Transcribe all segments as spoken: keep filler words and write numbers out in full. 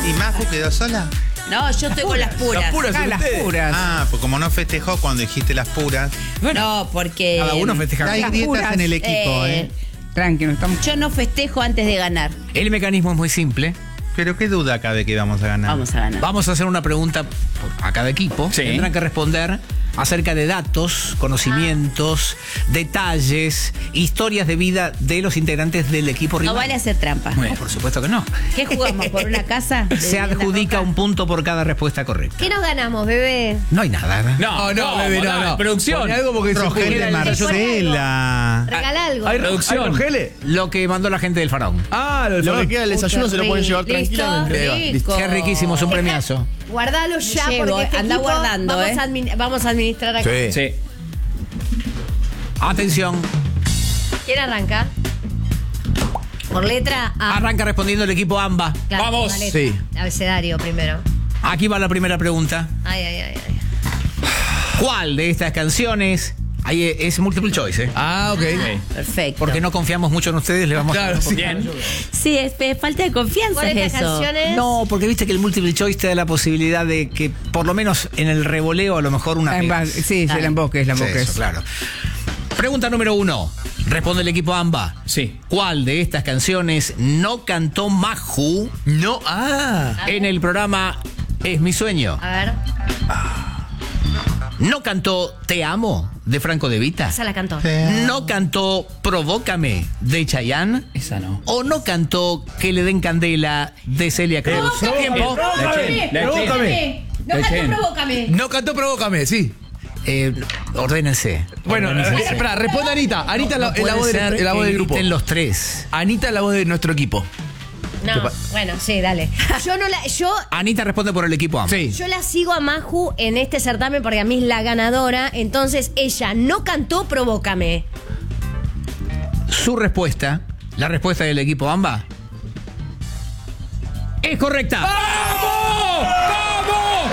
¿Y Maju quedó sola? No, yo estoy con las puras. Las puras, Ah, las puras. Ah, pues como no festejó cuando dijiste las puras. No, porque... Cada uno festeja. Hay las grietas puras, en el equipo, eh, ¿eh? Tranqui, no estamos. Yo no festejo antes de ganar. El mecanismo es muy simple. Pero qué duda acá de que vamos a ganar. Vamos a ganar. Vamos a hacer una pregunta a cada equipo. Sí. Tendrán que responder acerca de datos, conocimientos, detalles, historias de vida de los integrantes del equipo No rival. vale hacer trampa. Bueno, por supuesto que no. ¿Qué jugamos? ¿Por una casa? de Se vivienda adjudica roja? un punto por cada respuesta correcta. ¿Qué nos ganamos, bebé? No hay nada, ¿verdad? No, Oh, no, bebé, no, no. Producción. Pone algo porque se Rogel puede- de el- Marcela. Regala algo. Hay producción. ¿Hay Rogele? Lo que mandó la gente del Faraón. Ah, lo, Lo que queda del desayuno se lo pueden llevar Listo, tranquilamente. Ahí va, rico. listo. Qué riquísimo, es un premiazo. Guardalo ya Llevo, porque este anda equipo guardando, vamos, eh. a admin- vamos a administrar acá. Sí. Sí. Atención, ¿Quién arranca? Por letra A. arranca respondiendo el equipo AMBA. Claro, Vamos. por la letra. Sí. Abecedario primero. Aquí va la primera pregunta. Ay, ay, ay, ay. ¿Cuál de estas canciones? Ahí es multiple choice, ¿eh? Ah, ok. Perfecto. Porque no confiamos mucho en ustedes, le vamos Claro, a sí. Bien. Sí, es, es falta de confianza ¿Cuál de es estas eso. canciones? No, porque viste que el multiple choice te da la posibilidad de que por lo menos en el revoleo a lo mejor una Ah, en pegas. base- sí, sí, la emboques, la Sí, emboques. eso, claro. Pregunta número uno. Responde el equipo AMBA. Sí. ¿Cuál de estas canciones no cantó Maju No, ah. en el programa Es mi sueño? A ver, ¿No cantó Te amo de Franco De Vita? esa la cantó. ¿No cantó Provócame de Chayanne? Esa no. ¿O no cantó Que le den candela de Celia Cruz? Tiempo. La Chen, la Chen. No La canto, Chen. provócame. No cantó Provócame, sí. Eh, ordénense. Bueno, eh, espera, responde Anita. Anita es la, No es la puede voz, ser del, es la voz que del grupo. griten los tres. Anita es la voz de nuestro equipo. No, bueno, sí, dale. Yo no la, yo, Anita responde por el equipo AMBA. Sí. yo la sigo a Maju en este certamen porque a mí es la ganadora. Entonces ella no cantó Provócame. Su respuesta, la respuesta del equipo AMBA, es correcta. ¡Vamos! ¡Vamos!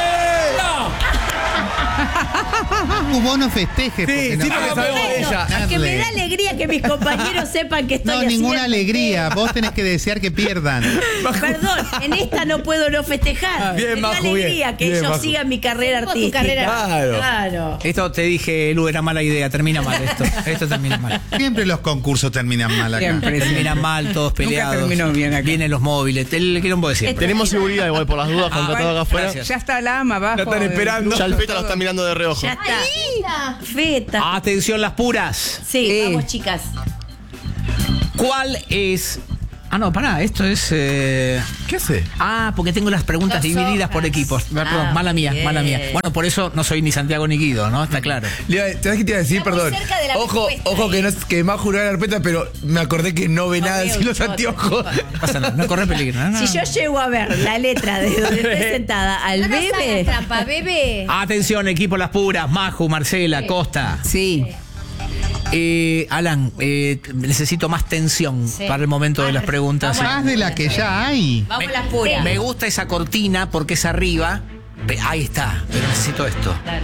Uh, vos no festejes. porque Sí, no sí, porque podés sabemos de ella. ganarle. Que me da alegría que mis compañeros sepan que estoy No, haciendo. ninguna alegría. Vos tenés que desear que pierdan. Perdón, en esta no puedo no festejar. Bien, me da Maju, alegría bien, que bien, ellos Maju. sigan mi carrera Sigo tu artística. carrera. Claro. Claro. Esto te dije, Lu, era mala idea. Termina mal esto. Esto termina mal. Siempre los concursos terminan mal acá. Siempre. Termina mal, todos Nunca peleados. terminó bien acá. Vienen los móviles. El quilombo de siempre. Tenemos seguridad igual por las dudas, Ah, contratado acá afuera. gracias. Ya está la ama abajo. La están esperando. Ya el Feta lo está mirando de reojo. Ya está. Feta. Atención, las puras. Sí, Sí. vamos, chicas. ¿Cuál es...? Ah, no, pará, esto es... eh, ¿Qué hace? Ah, porque tengo las preguntas Dos divididas hojas. por equipos. Perdón, Ah, mala mía, bien. mala mía. Bueno, por eso no soy ni Santiago ni Guido, ¿no? Está claro. Le iba- ¿Sabes qué te iba a decir? Estamos Perdón. cerca de la Ojo, respuesta ojo que, no, es- que más juró la carpeta, pero me acordé que no ve No nada veo sin los un choto. anteojos. No pasa nada, no corre peligro. No, no. Si yo llego a ver la letra de donde estoy sentada al No nos hagas bebé. trampa, bebé. Atención, equipo Las Puras, Maju, Marcela, Costa. Sí. Eh, Alan, eh, necesito más tensión Sí. para el momento de las preguntas. Más de la que ya hay. Vamos las puras. Me gusta esa cortina porque es arriba. Pe- Ahí está, pero necesito esto. Dale.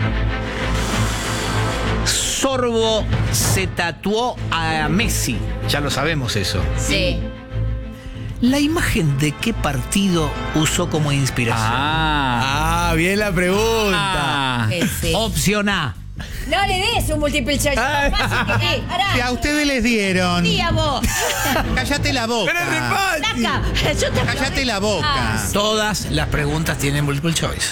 Sorbo se tatuó a Messi. Ya lo sabemos eso. Sí. ¿La imagen de qué partido usó como inspiración? Ah. Ah, bien la pregunta. Ah. Que sí. Opción A. No le des un multiple choice. Ay. Fácil que- Pará. Si a ustedes les dieron. Sí, a vos. Cállate la boca. Pero es re fácil. Saca. Yo te Cállate la boca. Todas las preguntas tienen multiple choice.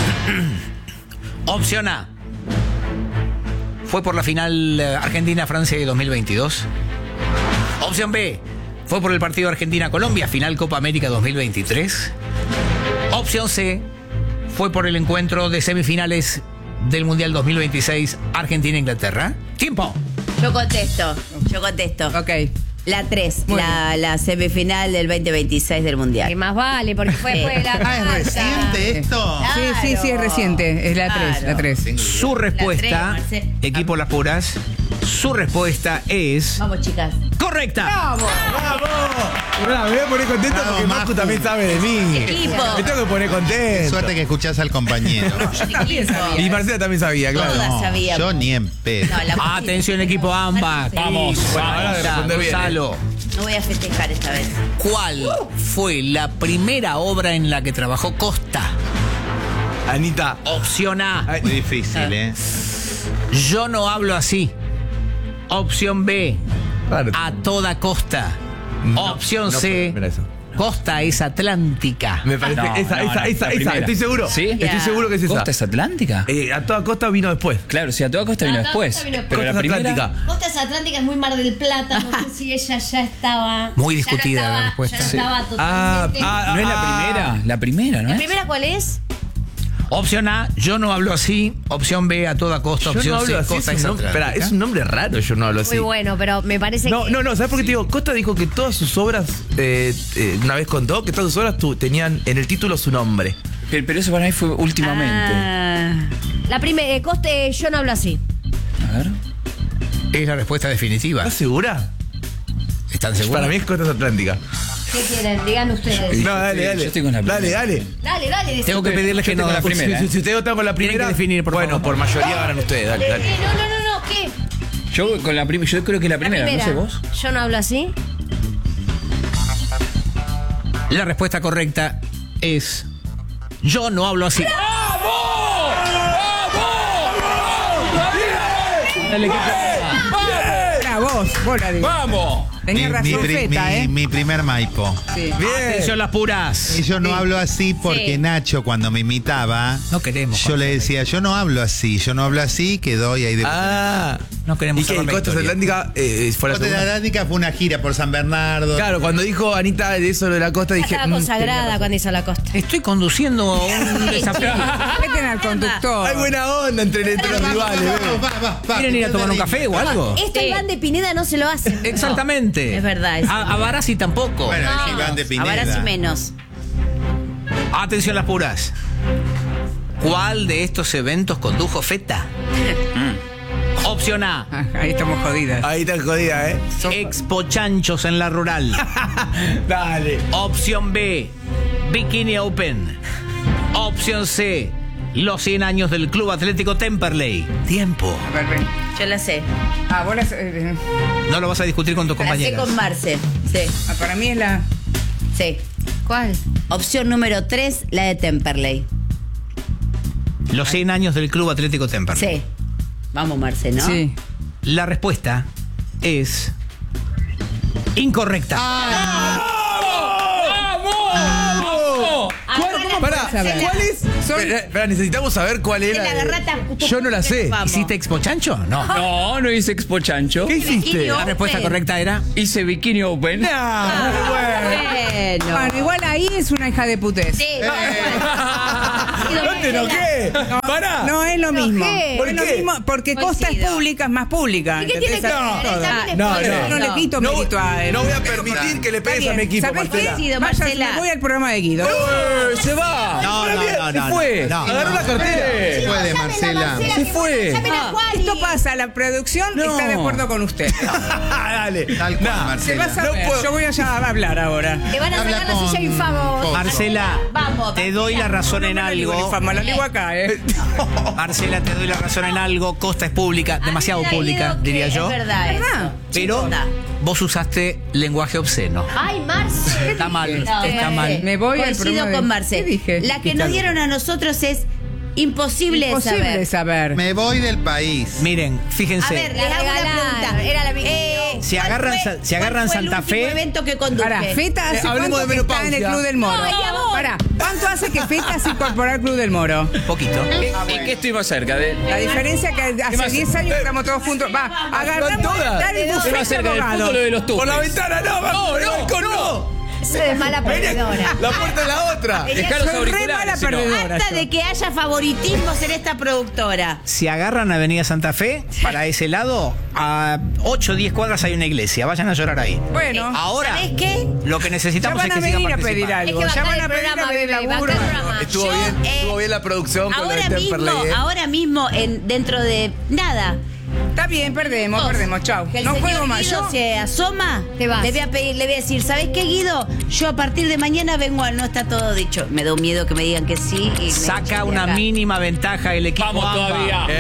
Opción A. Fue por la final eh, Argentina-Francia de dos mil veintidós. Opción B. Fue por el partido Argentina-Colombia, final Copa América dos mil veintitrés. Opción C. Fue por el encuentro de semifinales del Mundial dos mil veintiséis Argentina-Inglaterra. ¡Tiempo! Yo contesto. Yo contesto. Ok. La tres, Muy la, la semifinal del veinte veintiséis del Mundial. Que más vale, porque fue después de la Ah, ¿es reciente esto? Sí, sí, sí, es reciente. Es la tres, la tres. Su respuesta, La tres, Marce- equipo Las Puras, su respuesta es Vamos, chicas. correcta. ¡Vamos! Mirá, me voy a poner contento Bravo, porque Marco Maju. también sabe de mí. Equipo. Me tengo que poner contento. Suerte que escuchás al compañero. Equipo. Y Marcela también sabía, claro. Todas No, sabíamos. yo ni en pedo. No, la- Atención, equipo AMBA. Vamos. Bueno, ahora Ahí está, responde bien, Gonzalo. No voy a festejar esta vez. ¿Cuál fue la primera obra en la que trabajó Costa? Anita. Opción A. Ay, Muy difícil, ¿eh? Yo no hablo así. Opción B. Claro. A toda costa. No, Opción no, C. mira eso. Costa es atlántica. Me parece No, esa, no, esa, no, esa, la esa. primera. Estoy seguro. ¿Sí? Estoy Ya. seguro que es esa. ¿Costa es atlántica? Eh, a toda costa vino después. Claro, si a toda costa vino A toda después. costa vino Pero Costa la primera. Atlántica. Costas Atlánticas es muy Mar del Plata, no sé si ella ya estaba. Muy ya no discutida estaba- la respuesta. Ya no Sí. estaba totalmente. Ah, ah, ¿No es la ah. primera? La primera, ¿no ¿La es? primera cuál es? Opción A, yo no hablo así. Opción B, a toda costa. Yo Opción no hablo C, así. Costa Es es un, nombre, espera, atlántica. es un nombre raro, yo no hablo así. Muy bueno, pero me parece No, que. no, no, ¿sabes por qué te digo? Costa dijo que todas sus obras, eh, eh, una vez contó que todas sus obras tu- tenían en el título su nombre. Pero, pero eso para mí fue últimamente. Ah, La primera, eh, Coste, yo no hablo así. A ver. Es la respuesta definitiva. ¿Estás segura? ¿Están seguros? Para mí es Costa Atlántica. ¿Qué quieren? Digan ustedes. No, dale, yo dale. estoy con la Dale, primera. dale. Dale, dale. decí. Tengo que pedirles Yo que no. tengo la primera, Si, ¿eh? si ustedes votan con la Tienen primera. que definir, por bueno, favor. por mayoría ganan ustedes, dale, ¿Qué? dale. No, no, no, no, ¿qué? Yo con la primera, yo creo que la La primera, primera. no sé vos. Yo no hablo así. La respuesta correcta es. Yo no hablo así. Dale, ¿qué Era vos, vos la digo. ¡Vamos! Tenía Mi, razón mi pri- Feta, mi- ¿eh? mi primer Maipo. Sí. Atención las puras. Y yo no hablo así porque Sí. Nacho, cuando me imitaba, No queremos. yo le decía, yo no hablo así, yo no hablo así, quedó y ahí de. Ah. No queremos Y que saber la Costa historia. Atlántica eh, fue la Costa segunda. Atlántica fue una gira por San Bernardo. Claro, cuando dijo Anita de eso de la costa, dije. Estaba mm, consagrada cuando hizo la Costa. Estoy conduciendo un desafío. Meten al conductor. Hay buena onda entre, entre los rivales, Vamos, bebé. va, va, va. ¿Quieren ir a tomar un café o algo? Esto el Iván de Pineda no se lo hace. Exactamente. Es verdad, es A, a Barassi tampoco. Bueno, No. es Iván de a Pineda. Barassi menos. Atención las puras. ¿Cuál de estos eventos condujo Feta? Opción A. Ah, ahí estamos jodidas. Ahí está jodida, ¿eh? Expo Chanchos en la rural. Dale. Opción B. Bikini Open. Opción C. Los cien años del Club Atlético Temperley. Tiempo. A ver, ven. Yo la sé. Ah, vos las, eh, No lo vas a discutir con tus La sé compañeras. con Marce. Sí, ah, para mí es la. sí. ¿Cuál? Opción número tres, la de Temperley. Los cien años del Club Atlético Temperley. Sí. Vamos, Marce, ¿no? Sí. La respuesta es incorrecta. Pará, saber? ¿cuál es? Son- Espera, espera, necesitamos saber cuál Es era. la garrata. Yo no la sé. Vamos. ¿Hiciste Expo Chancho? No. No, no hice Expo Chancho. ¿Qué hiciste? Bikini La Open. respuesta correcta era. Hice Bikini Open. No, muy bueno. Bueno. Bueno, igual ahí es una hija de putés. Sí, vamos. ¿No te enojé? Pará. No es lo mismo. qué? ¿Por es lo qué? mismo porque Costa es Coincido. pública, es más pública. ¿Y qué tiene que ¿entendés? ver? Todo. También No, es no. Yo no le quito No, mérito a él. no voy a permitir que le pegues a mi equipo, ¿Sabés qué? Marcela. Coincido, Vayan, Marcela. me voy al programa de Guido. ¡Eh, se va! No, no, no, Se no. fue. no, Agarró no. la cartera. Se puede, Marcela. Se fue. Esto pasa, la producción No. está de acuerdo con usted. Dale. Tal cual, Nah. Se Marcela. va a saber. puedo. Yo voy allá a hablar ahora. Te van a Habla sacar la con- silla infame. con- Marcela, Vamos, te doy la razón en No me la digo, algo. ni fama, la digo acá, ¿eh? Marcela, te doy la razón en algo. Costa es pública, demasiado A mí me da pública, miedo que diría yo. Es verdad, eso. ¿Verdad? Pero Verdad. vos usaste lenguaje obsceno. Ay, Marce. Está mal, No, está Marce. mal. Me voy al Coincido programa de- con Marce. ¿Qué dije? La que Quítalo. nos dieron a nosotros es imposible, de Imposible saber. de saber. Me voy del país. Miren, A fíjense. ver, La les hago una regalaron, pregunta. era la Bikini Eh, Si ¿cuál agarran fue- Sa- si agarran cuál fue Santa el último Fe- evento que conduje? Para, Feta hace Eh, hablemos cuánto de que está en el menopausia. Club del Moro. Ay, amor. Para, ¿cuánto hace que Feta se incorporó al Club del Moro? Poquito. ¿En qué estoy más cerca? De... La diferencia es que hace más? diez años que estamos todos juntos. Va, agarramos todas. dar el ¿Qué más bufete cerca del abogado. fútbol o de los tupes? Por la ventana, no, vamos, no, balcón, no. Eso es mala perdedora. La puerta es la otra. Dejá los Soy re auriculares, mala si no. perdedora. Basta yo. de que haya favoritismos en esta productora. Si agarran Avenida Santa Fe, para ese lado, a ocho o diez cuadras hay una iglesia. Vayan a llorar ahí. Bueno, Ahora, ¿sabés qué? lo que ya necesitamos van es a que sigan venir a pedir participando. algo. Es que Ya bajar van a el pedir a programa, pedir bebé, laburo. bajar el programa. Estuvo Yo, bien, eh, estuvo bien la producción con lo Ahora de mismo, Temperley, ¿eh? ahora mismo, en, dentro de nada. Está bien, perdemos, Dos. perdemos. Chau. Que el No señor juego más. Guido Yo se asoma, Te vas. le voy a pedir, le voy a decir, ¿sabes qué, Guido? Yo a partir de mañana vengo al no está todo dicho. Me da un miedo que me digan que sí y me echen Saca de una acá. mínima ventaja el equipo. Vamos AMBA. todavía. Bien. Vamos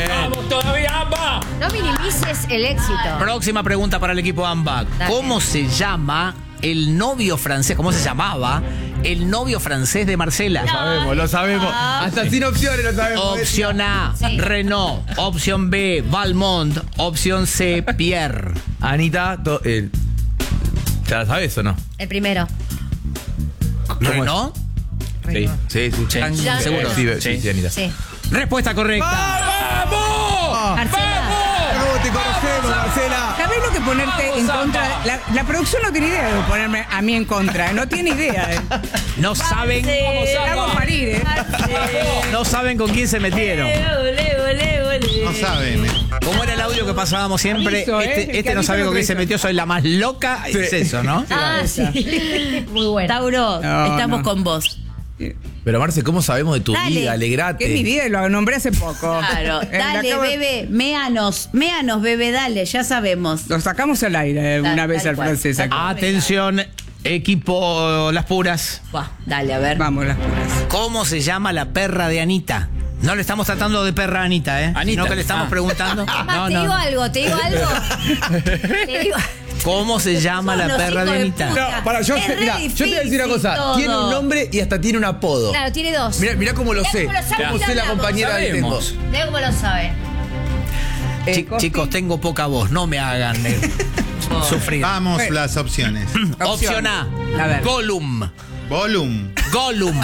todavía, AMBA. No minimices el éxito. Próxima pregunta para el equipo AMBA. Dale. ¿Cómo se llama el novio francés? ¿Cómo se llamaba el novio francés de Marcela? Lo sabemos, lo sabemos. Hasta sin opciones lo sabemos. Opción A, Renault. Opción B, Valmont. Opción C, Pierre. Anita, to- eh, ¿ya la sabes o no? El primero. ¿Renault? Sí. Sí, sí. ¿Están Ya. seguros? Sí, sí, sí, sí, Anita. Sí. Respuesta correcta. ¡Vamos! Marcela. ¿Cómo te conocemos, Marcela? ¿Sabés lo que ponerte Vamos, en Zamba. contra? La, la producción no tiene idea de ponerme a mí en contra. No tiene idea. eh. No saben, Hago parir, ¿eh? no saben con quién se metieron. No saben. ¿Cómo era el audio que pasábamos siempre? Aviso, ¿eh? El Este, que este no avisa sabe no con quién se avisa. metió, soy la más loca. Es eso, ¿no? Ah, sí. Muy bueno. Tauro, No, estamos no. con vos. Pero Marce, ¿cómo sabemos de tu Dale. vida? Alegrate. Que es mi vida y lo nombré hace poco. Claro, Eh, la dale, acabo- bebé, méanos, méanos, bebé, dale, ya sabemos. Lo sacamos al aire eh, Tal- una vez tal al cual. francés. aquí. Atención, equipo Las Puras. Buah, dale, a ver. Vamos, las puras. ¿Cómo se llama la perra de Anita? No le estamos tratando de perra a Anita, ¿eh? Anita. Sino que le estamos Ah. preguntando. Además, No, te no. digo algo, te digo algo. Te digo. ¿Cómo se llama la Son los perra hijos de de Anita? puta. No, para, yo, Es re mira, yo te voy a decir una cosa. difícil Tiene un todo. nombre y hasta tiene un apodo. Claro, tiene dos. Mira, mira cómo lo Mirá sé. cómo lo sabe, Como mira, sé la hablamos. compañera que tengo. Sabemos. Mirá cómo lo sabe. Eh, Chi- Costi. chicos, tengo poca voz, no me hagan eh, sufrir. Vamos Bueno. las opciones. Opción A, A ver. Gollum. Volum. Gollum.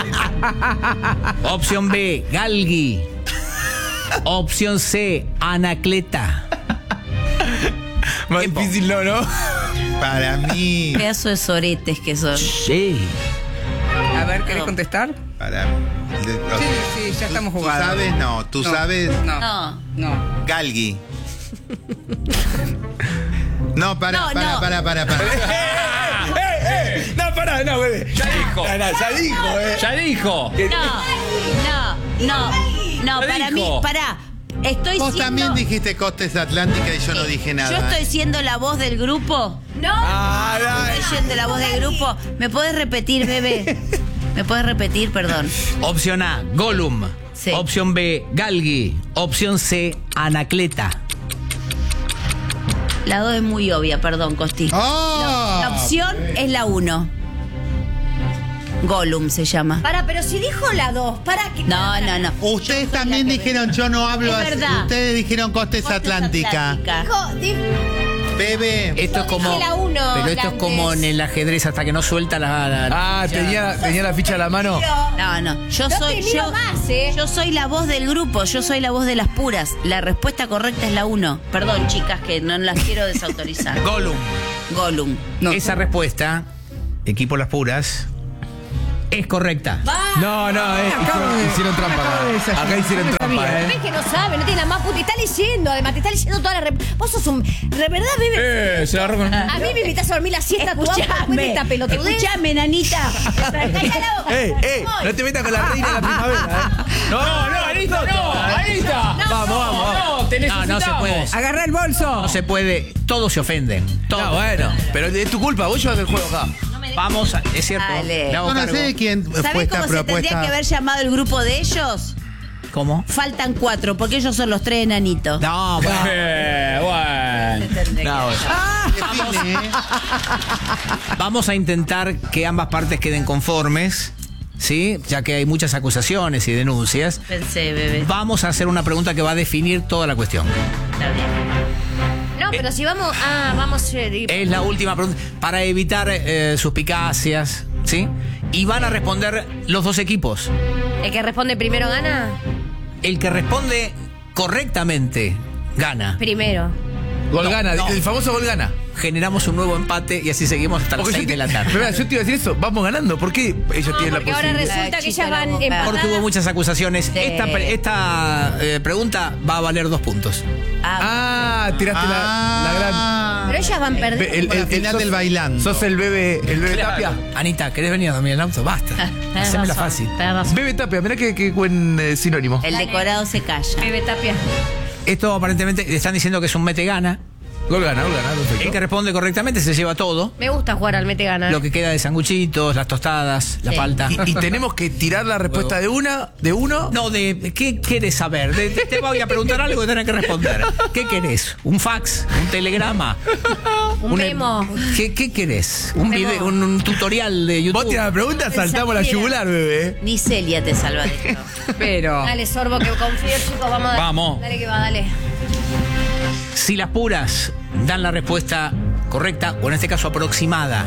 Opción B, Galgi. Opción C, Anacleta. Más Tiempo. difícil no, ¿no? Para mí. Pedazo de soretes que son. Sí. A ver, ¿querés contestar? Para. Sí, sí, ya estamos jugados. ¿Tú sabes? No. ¿Tú No, sabes? No. No. No. Galgi. No, para, No, para, no. para, para, para. No, pará, no, bebé. Ya dijo. No, no, ya dijo, eh. Ya dijo. No, no, no, no, Lo para dijo. mí, pará. Estoy Vos siendo. también dijiste Costes Atlántica y yo no dije nada. Yo estoy siendo la voz del grupo. No. Ah, dale. Estoy siendo la voz del grupo. ¿Me puedes repetir, bebé? ¿Me puedes repetir, perdón? Opción A, Gollum. Sí. Opción B, Galgi. Opción C, Anacleta. La dos es muy obvia, perdón, Costi. ¡Oh! La opción es la uno. Gollum se llama. Para, pero si dijo la dos, para que. No, no, no. Ustedes también dijeron yo no hablo Es así. verdad. Ustedes dijeron Costes Costes Atlántica. Atlántica. Dijo, di- Bebé. Esto es Yo como. dije la uno, pero esto es antes. como en el ajedrez hasta que no suelta la. la- Ah, tenía, tenía la ficha a la mano. No, no. Yo No soy te miro yo, más, ¿eh? yo soy la voz del grupo, yo soy la voz de las puras. La respuesta correcta es la uno. Perdón, chicas, que no las quiero desautorizar. Gollum. Gollum. No. Esa respuesta, equipo Las Puras, es correcta. No, no, eh, Acabo hicieron, de- hicieron trampa acabo de acá. desayunar. Acá hicieron No trampa, sabía, eh. Ves que no sabe, no tiene la más puta. Te está leyendo, además, te está leyendo toda la. Rep... Vos sos un. De verdad, bebé. Eh, se agarró con. A mí me invitas a dormir la siesta, tu auto, después de esta pelotudez. Escuchame, nanita. Cállate la boca. Eh, eh, no te metas con la reina de la primavera, eh. No, no, Anita, no, Anita. Vamos, vamos, vamos. No, te No, no se necesitamos. puede. Agarra el bolso. No se puede. Todos se ofenden. Todos. No, bueno, pero es tu culpa, vos llevas el juego acá. Vamos, a- es cierto. Dale. me hago Yo no cargo. sé de quién fue ¿Sabés esta cómo se tendría propuesta. que haber llamado el grupo de ellos? ¿Cómo? Faltan cuatro, porque ellos son los tres enanitos. No, bueno. Eh, bueno. No, bueno. Define, ¿eh? Vamos a intentar que ambas partes queden conformes, ¿sí? Ya que hay muchas acusaciones y denuncias. Pensé, bebé. Vamos a hacer una pregunta que va a definir toda la cuestión. Está bien. No, pero si vamos. Ah, vamos. eh, Es la última pregunta para evitar eh, suspicacias, ¿sí? Y van a responder los dos equipos. El que responde primero gana. El que responde correctamente gana. Primero. Gol No, gana, no. el famoso gol gana. Generamos un nuevo empate y así seguimos hasta las Porque seis yo de la te- tarde. Pero, yo te iba a decir eso, vamos ganando. ¿Por qué ellos No, tienen la porque ahora posibilidad? resulta La que chica ellas van la boca. empatadas. Porque hubo muchas acusaciones. Sí. Esta, pre- esta eh, pregunta va a valer dos puntos. Ah, Ah, tiraste la, la gran. Pero ellas van perdiendo. Be- el- Como la el- final sos- del bailando. Sos el bebé, el bebé Claro. Tapia. Anita, ¿querés venir a dormir en el auto? Basta. tenés Hacémela razón, fácil. tenés razón. Bebé Tapia, mirá qué, qué buen eh, sinónimo. El decorado se calla. Bebe Tapia. Esto aparentemente le están diciendo que es un mete gana. Gol gana, gol gana, perfecto. El que responde correctamente se lleva todo. Me gusta jugar al mete gana. Lo que queda de sanguchitos, las tostadas, la Sí. palta. Y, y tenemos que tirar la respuesta de una, de uno. No, de ¿qué quieres saber? De- de- te voy a preguntar algo y tenés que responder. ¿Qué querés? ¿Un fax? ¿Un telegrama? Un Una- memo. ¿Qué, qué querés? ¿Un, memo. video, un, un tutorial de YouTube? Vos tirás la pregunta, saltamos la yugular, bebé. Ni Celia te salva de esto. Pero. Dale, Sorbo, que confío, chicos. Vamos a darle. Vamos. Dale que va, dale. Si las puras dan la respuesta correcta, o en este caso aproximada,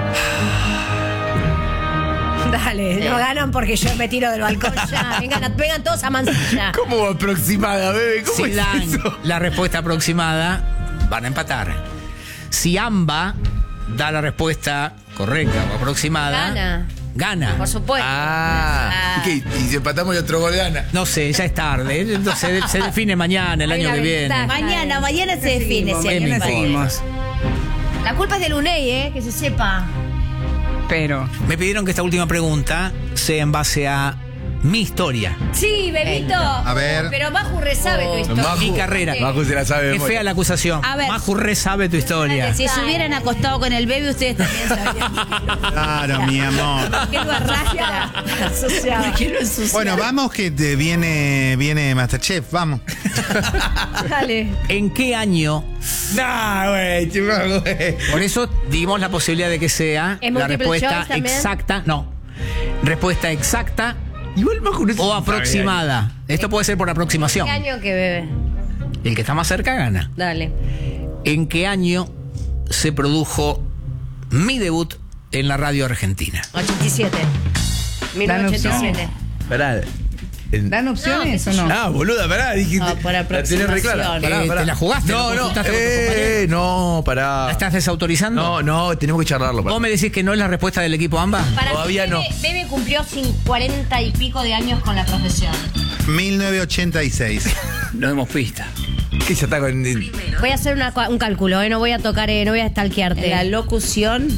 Dale, no ganan porque yo me tiro del balcón ya. Vengan, vengan todos a Mansilla. ¿Cómo aproximada, bebé? ¿Cómo si es dan eso? la respuesta aproximada, van a empatar. Si AMBA da la respuesta correcta o aproximada, Gana. gana. Por supuesto. Ah. ¿Y qué? Y si empatamos y otro gol gana. No sé, ya es tarde. Entonces, se, se define mañana, el Hay año una que viene. ventaja. Mañana, mañana se define. Seguimos, si hay mañana empate. seguimos. La culpa es del U N E I, ¿eh? Que se sepa. Pero. Me pidieron que esta última pregunta sea en base a mi historia, Sí, bebito. A ver. Pero Maju resabe tu historia. Maju. mi carrera. Maju se la sabe de Qué memoria. fea la acusación. A ver. Maju re sabe tu historia. Si se hubieran acostado con el bebé, ustedes también sabrían. Claro, mi amor. ¿Qué lo arrastra? Asociado. ¿Qué lo ensucia? Bueno, vamos que te viene, viene Masterchef, vamos. Dale. ¿En qué año? Nah, güey, chivago, güey. Por eso dimos la posibilidad de que sea ¿Es la multiple respuesta choice también? exacta. No. Respuesta exacta Igual Maju no se o sabe, aproximada. Esto puede ser por aproximación. ¿Qué año que bebe? El que está más cerca gana. Dale. ¿En qué año se produjo mi debut en la radio argentina? ochenta y siete. mil novecientos ochenta y siete. Pará. En- ¿Dan opciones o no? Ah, boluda, pará, dijiste. No, por la tenés re clara. aproximación. Pará, Eh, pará. ¿te la jugaste? No, ¿Lo no, consultaste con tu eh, compañero? no, pará. ¿La estás desautorizando? No, no, tenemos que charlarlo. pará. ¿Vos me decís que no es la respuesta del equipo AMBA? Para Todavía mí, no. Bebe, Bebe cumplió sin cuarenta y pico de años con la profesión. mil novecientos ochenta y seis. No demos pista. Que ya está con. Voy a hacer una cua- un cálculo, ¿eh? No voy a tocar, eh, no voy a stalkearte. La locución.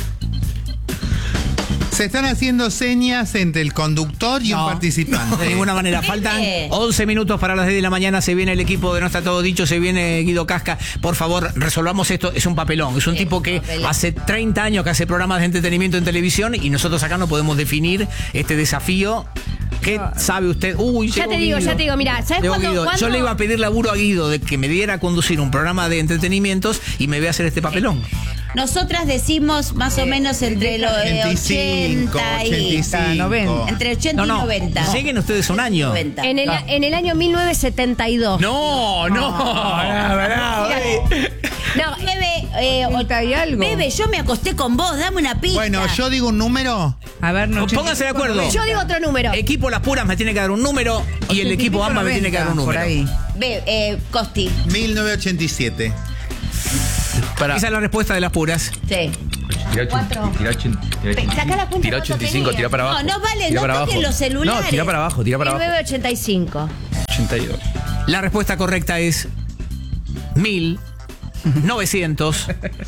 Se están haciendo señas entre el conductor y No, un participante. De ninguna manera. Faltan ¿Qué? once minutos para las diez de la mañana. Se viene el equipo de No Está Todo Dicho. Se viene Guido Casca. Por favor, resolvamos esto. Es un papelón. Es un Sí, tipo que papelón. hace treinta años que hace programas de entretenimiento en televisión y nosotros acá no podemos definir este desafío. ¿Qué sabe usted? Uy, Ya llegó te digo, Guido. ya te digo, mira, ¿sabes Llegó cuándo, Guido. cuándo? Yo le iba a pedir laburo a Guido de que me diera a conducir un programa de entretenimientos y me ve a hacer este papelón. Nosotras decimos más o menos entre los eh, ochenta y cinco, ochenta y... ochenta y cinco. noventa. Entre ochenta No, no. y noventa. Lleguen ustedes un año. noventa. En el, en el año mil novecientos setenta y dos. No, no. Pará, pará, güey. No, Bebe, eh, ochenta y algo. Bebe, yo me acosté con vos, dame una pista. Bueno, yo digo un número. A ver, no. Pónganse de acuerdo. Yo digo otro número. Equipo Las Puras me tiene que dar un número y el equipo AMBA me tiene que dar un número. Por ahí. Bebe, eh, Costi. mil novecientos ochenta y siete. Pará. Esa es la respuesta de Las Puras. Sí. Tirá Cuatro. Tirá Sacá la cuenta Tirá cuánto ochenta y cinco, tenía. tirá para No, abajo. no vale, Tirá no para toquen abajo. los celulares. No, tirá para abajo, tirá para mil abajo. novecientos ochenta y cinco. ochenta y dos. La respuesta correcta es mil novecientos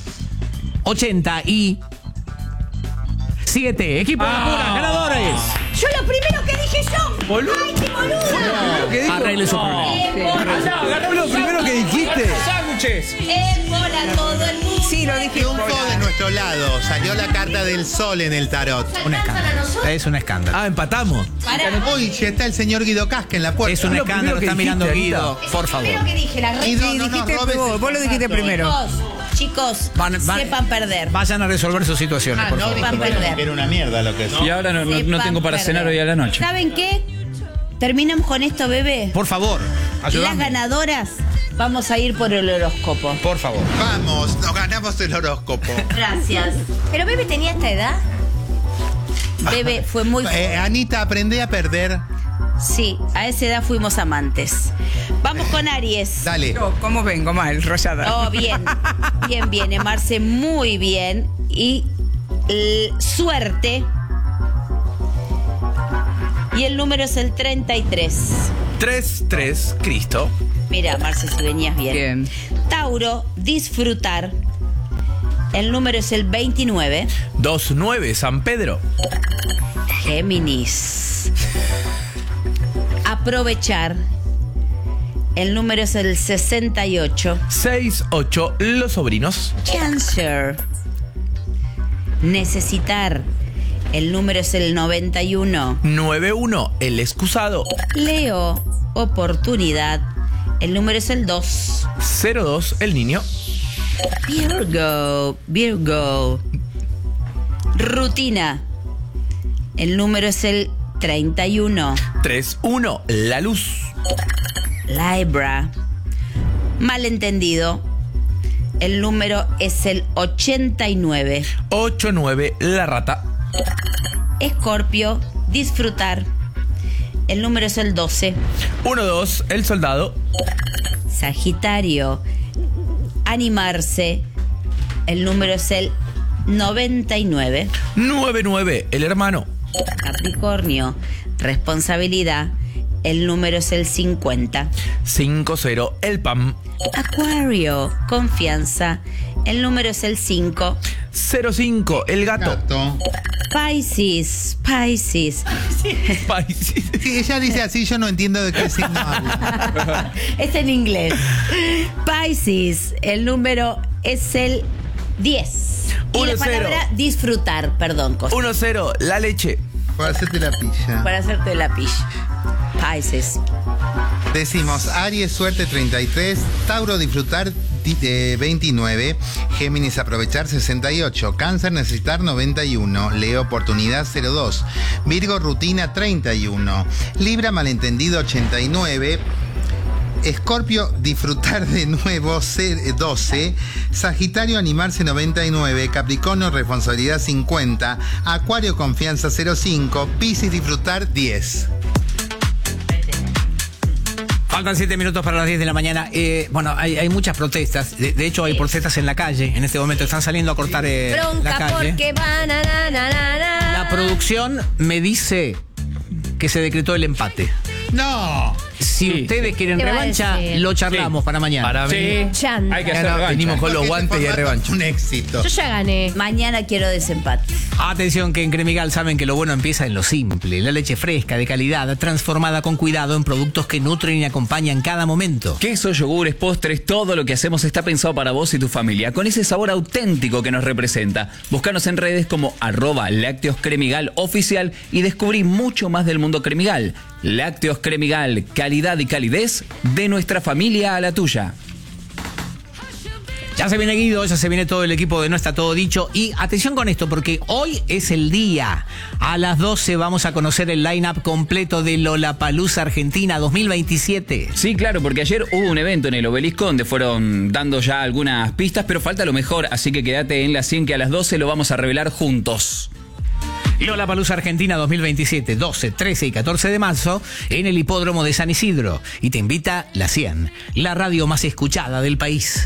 ochenta y siete. Equipo de Las Puras, ganadores. Yo lo primero que dije yo. Boludo. ¡Ay, qué boluda! ¿Qué dijo? Arregle su problema. Fue lo primero que dijiste. ¡Sándwiches! Ébola todo el mundo. Sí, lo dije. Triunfo de nuestro lado. Salió la carta del sol en el tarot. Un escándalo. Es un escándalo. Ah, empatamos. Uy, ya está el señor Guido Casca en la puerta. Es un lo escándalo. primero que Está mirando dijiste, Guido. Es Por lo favor. primero que dije, la re- Guido, Sí, no nos dijiste robes vos, el vos lo dijiste formato. primero. Chicos, chicos, Van- van- sepan perder. Vayan a resolver sus situaciones, Ah, por no, favor. sepan perder. Era una mierda lo que es. Y ahora no, no- no Sepan tengo para perder. cenar hoy a la noche. ¿Saben qué? Terminamos con esto, bebé. Por favor, Las ayúdame. ganadoras vamos a ir por el horóscopo. Por favor. Vamos, nos ganamos el horóscopo. Gracias. Pero Bebe tenía esta edad. Bebé, fue muy... Eh, Anita, aprende a perder. Sí, a esa edad fuimos amantes. Vamos con Aries. Dale. Yo, ¿cómo vengo mal, Rosada? Oh, bien. Bien, bien, Marce, muy bien. Y l- suerte. Y el número es el treinta y tres. tres tres, Cristo. Mira, Marce, si venías bien. Bien. Tauro, disfrutar. El número es el veintinueve. dos nueve, San Pedro. Géminis. Aprovechar. El número es el sesenta y ocho. seis ocho, los sobrinos. Cancer. Necesitar. El número es el noventa y uno. nueve uno, el excusado. Leo. Oportunidad. El número es el dos. cero dos, el niño. Virgo. Virgo. Rutina. El número es el treinta y uno. tres uno, la luz. Libra. Malentendido. El número es el ochenta y nueve. ocho nueve, la rata. Escorpio. Disfrutar. El número es el doce. uno dos, el soldado. Sagitario. Animarse. El número es el noventa y nueve. nueve nueve, el hermano. Capricornio. Responsabilidad. El número es el cincuenta. cinco cero, el pam. Acuario. Confianza. El número es el cinco. cero cinco, el gato. Gato. Piscis. Piscis. Piscis. Sí, ella dice así, yo no entiendo de qué signo habla. Es en inglés. Piscis. El número es el diez. Y Uno, la palabra cero. disfrutar. Perdón, Costa. uno cero, la leche. Por hacerte la pilla. Para hacerte la pilla. Piscis. Decimos Aries, suerte treinta y tres, Tauro, disfrutar di- eh, veintinueve, Géminis, aprovechar sesenta y ocho, Cáncer, necesitar noventa y uno, Leo, oportunidad cero dos, Virgo, rutina treinta y uno, Libra, malentendido ochenta y nueve, Escorpio, disfrutar de nuevo doce, Sagitario, animarse noventa y nueve, Capricornio, responsabilidad cincuenta, Acuario, confianza cero cinco, Piscis, disfrutar diez. Faltan siete minutos para las diez de la mañana. Eh, bueno, hay, hay muchas protestas. De, de hecho, hay protestas en la calle. En este momento están saliendo a cortar eh, la Bronca calle. porque van a na, na, na, na. La producción me dice que se decretó el empate. No. Si Sí, ustedes sí. quieren ¿Qué va a revancha, decir? lo charlamos Sí. para mañana. Para mí, Sí. Chanta. Hay que hacer revancha. venimos con los Porque guantes y hay este formato revancha. es un éxito. Yo ya gané. Mañana quiero desempate. Atención, que en Cremigal saben que lo bueno empieza en lo simple. La leche fresca, de calidad, transformada con cuidado en productos que nutren y acompañan cada momento. Quesos, yogures, postres, todo lo que hacemos está pensado para vos y tu familia, con ese sabor auténtico que nos representa. Búscanos en redes como arroba lácteos cremigal oficial y descubrí mucho más del mundo Cremigal. Lácteos Cremigal, calidad y calidez de nuestra familia a la tuya. Ya se viene Guido, ya se viene todo el equipo de No Está Todo Dicho. Y atención con esto, porque hoy es el día. A las doce vamos a conocer el line-up completo de Lollapalooza Argentina dos mil veintisiete. Sí, claro, porque ayer hubo un evento en el Obelisco donde fueron dando ya algunas pistas, pero falta lo mejor, así que quédate en la cien que a las doce lo vamos a revelar juntos. Lollapalooza Argentina dos mil veintisiete, doce, trece y catorce de marzo en el Hipódromo de San Isidro. Y te invita la cien, la radio más escuchada del país.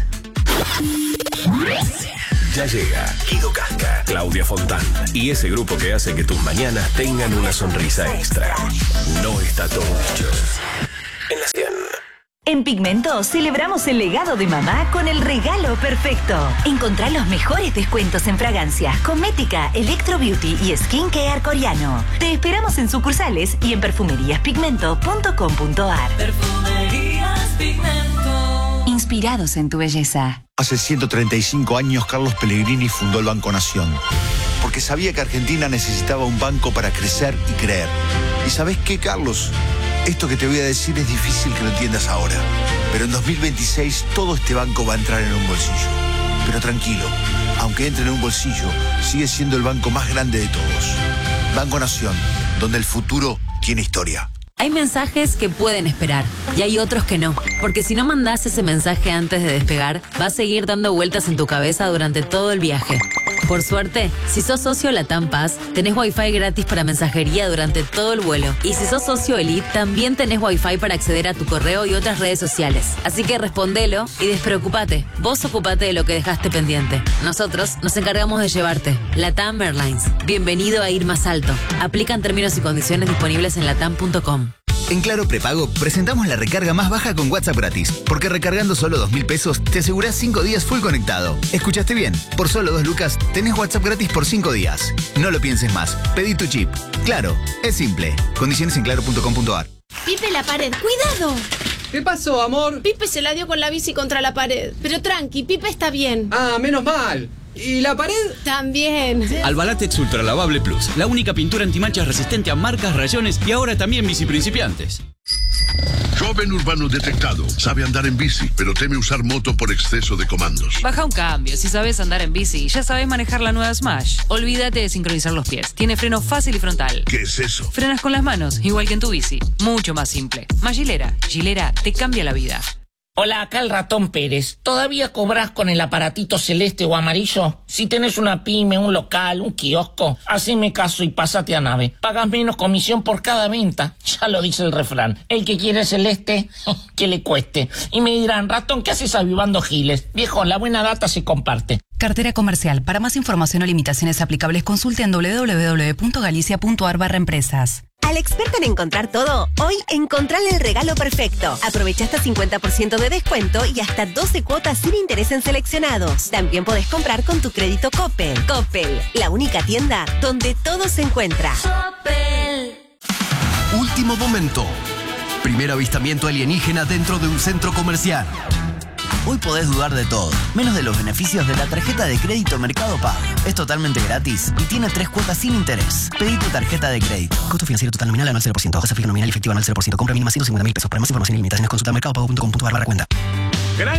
Ya llega Guido Casca, Claudia Fontán y ese grupo que hace que tus mañanas tengan una sonrisa extra. No Está Todo Dicho. En la cien. En Pigmento celebramos el legado de mamá con el regalo perfecto. Encontrá los mejores descuentos en fragancias, cosmética, electro beauty y skincare coreano. Te esperamos en sucursales y en perfumerías pigmento punto com punto a r. Perfumerías Pigmento. Inspirados en tu belleza. Hace ciento treinta y cinco años Carlos Pellegrini fundó el Banco Nación, porque sabía que Argentina necesitaba un banco para crecer y creer. ¿Y sabés qué, Carlos? Esto que te voy a decir es difícil que lo entiendas ahora, pero en dos mil veintiséis todo este banco va a entrar en un bolsillo. Pero tranquilo, aunque entre en un bolsillo, sigue siendo el banco más grande de todos. Banco Nación, donde el futuro tiene historia. Hay mensajes que pueden esperar y hay otros que no, porque si no mandás ese mensaje antes de despegar, va a seguir dando vueltas en tu cabeza durante todo el viaje. Por suerte, si sos socio Latam Paz, tenés Wi-Fi gratis para mensajería durante todo el vuelo. Y si sos socio Elite, también tenés Wi-Fi para acceder a tu correo y otras redes sociales. Así que respondelo y despreocupate. Vos ocupate de lo que dejaste pendiente. Nosotros nos encargamos de llevarte. Latam Airlines. Bienvenido a ir más alto. Aplican términos y condiciones disponibles en latam punto com. En Claro Prepago presentamos la recarga más baja con WhatsApp gratis, porque recargando solo dos mil pesos te asegurás cinco días full conectado. ¿Escuchaste bien? Por solo dos lucas tenés WhatsApp gratis por cinco días. No lo pienses más, pedí tu chip. Claro, es simple. Condiciones en claro punto com punto a r. Pipe la pared, cuidado. ¿Qué pasó, amor? Pipe se la dio con la bici contra la pared. Pero tranqui, Pipe está bien. Ah, menos mal. ¿Y la pared? También. Albalatex Ultra Lavable Plus, la única pintura antimanchas resistente a marcas, rayones y ahora también bici principiantes. Joven urbano detectado. Sabe andar en bici, pero teme usar moto por exceso de comandos. Baja un cambio. Si sabes andar en bici, ya sabes manejar la nueva Smash. Olvídate de sincronizar los pies. Tiene freno fácil y frontal. ¿Qué es eso? Frenas con las manos, igual que en tu bici. Mucho más simple. Más Gilera. Gilera te cambia la vida. Hola, acá el Ratón Pérez. ¿Todavía cobras con el aparatito celeste o amarillo? Si tenés una pyme, un local, un kiosco, haceme caso y pásate a Nave. Pagas menos comisión por cada venta. Ya lo dice el refrán. El que quiere celeste, que le cueste. Y me dirán, Ratón, ¿qué haces avivando giles? Viejo, la buena data se comparte. Cartera comercial. Para más información o limitaciones aplicables, consulte en doble u doble u doble u punto galicia punto a r barra empresas. Al experto en encontrar todo, hoy encontrale el regalo perfecto. Aprovecha hasta cincuenta por ciento de descuento y hasta doce cuotas sin interés en seleccionados. También podés comprar con tu crédito Coppel. Coppel, la única tienda donde todo se encuentra. Coppel. Último momento. Primer avistamiento alienígena dentro de un centro comercial. Hoy podés dudar de todo, menos de los beneficios de la tarjeta de crédito Mercado Pago. Es totalmente gratis y tiene tres cuotas sin interés. Pedí tu tarjeta de crédito. Costo financiero total nominal anual cero por ciento. Tasa fija nominal y efectiva anual cero por ciento. Compra mínima ciento cincuenta mil pesos. Para más información y limitaciones consulta mercado pago punto com punto a r barra cuenta.